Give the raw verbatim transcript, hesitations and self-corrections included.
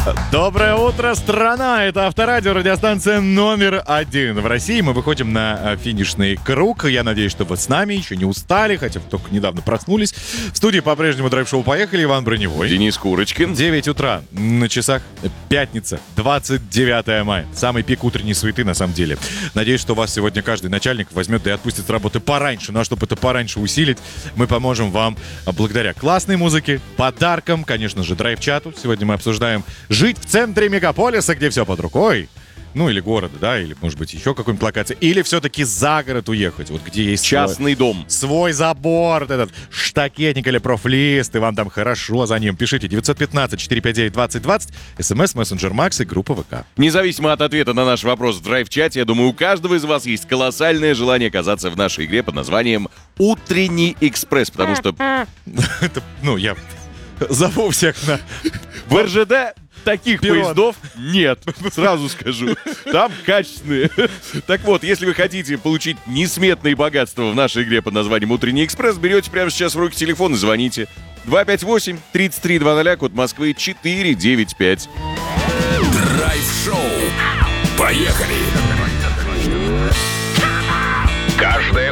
Доброе утро, страна! Это Авторадио, радиостанция номер один в России. Мы выходим на финишный круг. Я надеюсь, что вы с нами, еще не устали, хотя только недавно проснулись. В студии по-прежнему драйв-шоу «Поехали». Иван Броневой. Денис Курочкин. девять утра. На часах пятница, двадцать девятое мая. Самый пик утренней суеты, на самом деле. Надеюсь, что вас сегодня каждый начальник возьмет да и отпустит с работы пораньше. Ну а чтобы это пораньше усилить, мы поможем вам благодаря классной музыке, подаркам, конечно же, драйв-чату. Сегодня мы обсуждаем жить в центре мегаполиса, где все под рукой. Ну, или города, да, или, может быть, еще какой-нибудь локации. Или все-таки за город уехать, вот где есть частный свой, дом. Свой забор, вот этот штакетник или профлист, и вам там хорошо за ним. Пишите девятьсот пятнадцать четыреста пятьдесят девять двадцать двадцать, смс, мессенджер Макс и группа ВК. Независимо от ответа на наш вопрос в драйв-чате, я думаю, у каждого из вас есть колоссальное желание оказаться в нашей игре под названием «Утренний экспресс», потому что... Ну, я зову всех на... В эр жэ дэ таких Перрон. поездов нет, сразу скажу. Там качественные. Так вот, если вы хотите получить несметные богатства в нашей игре под названием «Утренний экспресс», берете прямо сейчас в руки телефон и звоните. два пять восемь тридцать три двадцать, код Москвы четыре девять пять. Драйв-шоу. Поехали! Каждое